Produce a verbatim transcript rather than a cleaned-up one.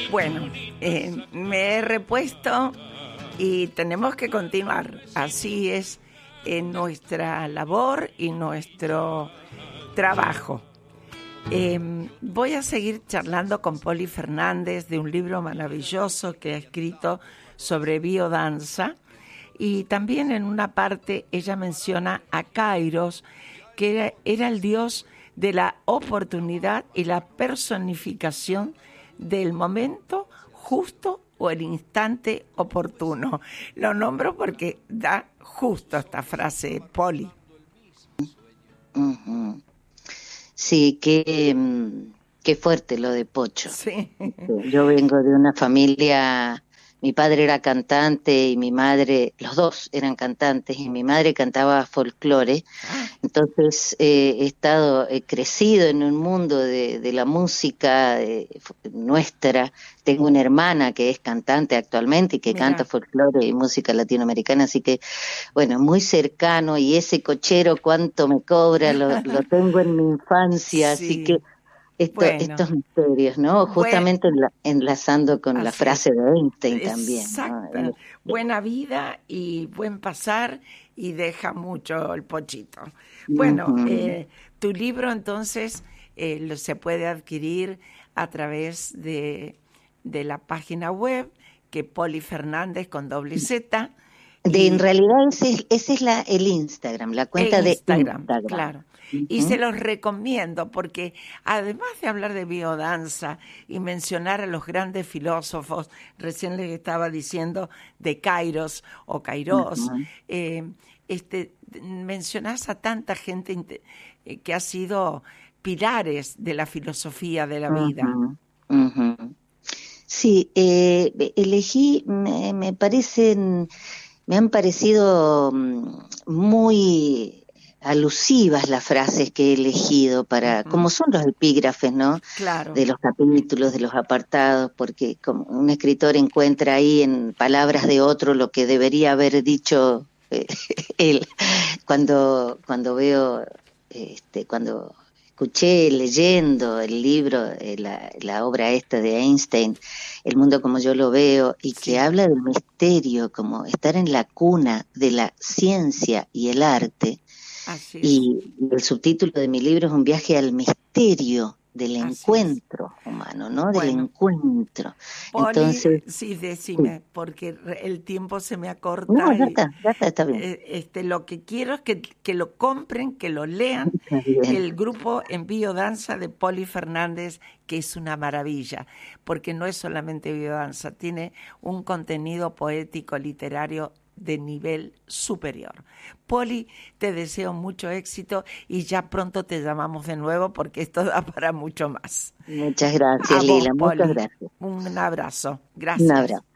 Bueno, eh, me he repuesto y tenemos que continuar. Así es en nuestra labor y nuestro trabajo. Eh, voy a seguir charlando con Poli Fernández de un libro maravilloso que ha escrito sobre biodanza, y también en una parte ella menciona a Kairos, que era, era el dios de la oportunidad y la personificación del momento justo o el instante oportuno. Lo nombro porque da justo esta frase, Poli. Uh-huh. Sí, qué, qué fuerte lo de Pocho. Sí. Yo vengo de una familia, mi padre era cantante y mi madre, los dos eran cantantes, y mi madre cantaba folclore. Ah. Entonces eh, he estado, he crecido en un mundo de, de la música eh, nuestra. Tengo una hermana que es cantante actualmente y que Mirá. canta folclore y música latinoamericana, así que, bueno, muy cercano. Y ese cochero, cuánto me cobra, lo, lo tengo en mi infancia, sí. Así que esto, bueno. estos misterios, ¿no? Justamente bueno. enla, enlazando con Así la frase es. de Einstein también. Exacto. ¿no? Buena vida y buen pasar, y deja mucho el Pochito. Bueno, uh-huh. eh, tu libro entonces eh, lo, se puede adquirir a través de, de la página web, que Poli Fernández con doble Z. De, y, en realidad ese es, ese es la, el Instagram, la cuenta el Instagram, de Instagram. Claro. Uh-huh. Y se los recomiendo porque además de hablar de biodanza y mencionar a los grandes filósofos, recién les estaba diciendo de Kairos o Kairos, uh-huh. eh, este, mencionás a tanta gente eh, que ha sido pilares de la filosofía de la vida. Uh-huh. Uh-huh. Sí, eh, elegí, me, me parecen, me han parecido muy alusivas las frases que he elegido para, uh-huh. como son los epígrafes, ¿no? Claro. De los capítulos, de los apartados, porque como un escritor encuentra ahí en palabras de otro lo que debería haber dicho eh, él. Cuando, cuando veo, este, cuando escuché leyendo el libro, eh, la, la obra esta de Einstein, El mundo como yo lo veo, y sí. que habla del misterio, como estar en la cuna de la ciencia y el arte. Así es. Y el subtítulo de mi libro es Un viaje al misterio del Así encuentro es. humano, ¿no? Bueno, del encuentro. Poli, Entonces, sí, decime, sí. porque el tiempo se me acorta. No, ya está, ya está, está bien. Este, lo que quiero es que, que lo compren, que lo lean, el grupo en biodanza de Poli Fernández, que es una maravilla, porque no es solamente biodanza, tiene un contenido poético, literario de nivel superior. Poli, te deseo mucho éxito y ya pronto te llamamos de nuevo porque esto da para mucho más. Muchas gracias, Lila, muchas gracias. Un abrazo. Gracias. Un abrazo.